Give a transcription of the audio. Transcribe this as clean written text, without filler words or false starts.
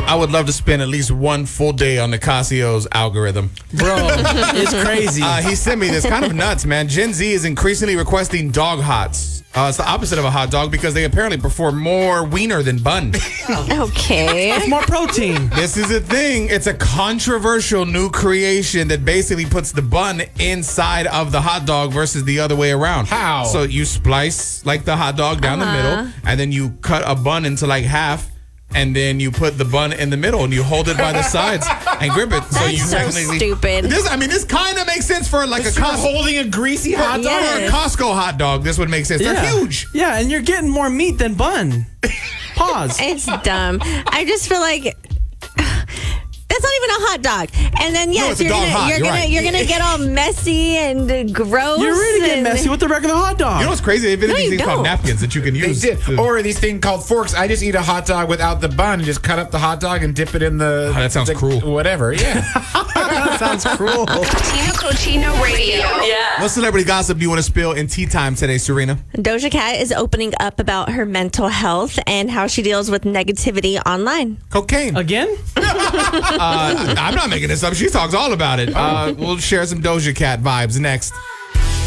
I would love to spend at least one full day on Nicasio's algorithm. Bro, it's crazy. He sent me this, kind of nuts, man. Gen Z is increasingly requesting dog hots. It's the opposite of a hot dog because they apparently prefer more wiener than bun. Okay. It's more protein. This is a thing. It's a controversial new creation that basically puts the bun inside of the hot dog versus the other way around. How? So you splice like the hot dog down the middle, and then you cut a bun into like half, and then you put the bun in the middle and you hold it by the sides and grip it. That's you so technically stupid. This kind of makes sense for like You're holding a greasy hot dog? For a Costco hot dog. This would make sense. They're huge. Yeah, and you're getting more meat than bun. Pause. It's dumb. I just feel like that's not even a hot dog. And then yes, it's a dog hot. you're gonna get all messy and gross. You really get messy with the regular hot dog. You know what's crazy? They've No, these you things called don't. napkins that you can They use. did. Or these thing called forks. I just eat a hot dog without the bun and just cut up the hot dog and dip it in the... Oh, that sounds cruel. Whatever, yeah. That sounds cruel. Tino Cochino Radio. Yeah. What celebrity gossip do you want to spill in tea time today, Serena? Doja Cat is opening up about her mental health and how she deals with negativity online. Cocaine. Again? I'm not making this up. She talks all about it. We'll share some Doja Cat vibes next.